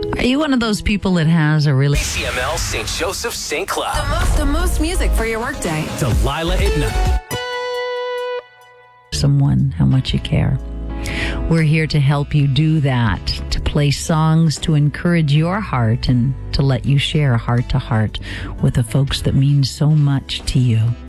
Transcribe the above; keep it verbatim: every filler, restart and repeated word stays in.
Are you one of those people that has a really... C M L Saint Joseph Saint Cloud. The most, the most music for your workday. Delilah at night. Someone, how much you care. We're here to help you do that, to play songs to encourage your heart and to let you share heart to heart with the folks that mean so much to you.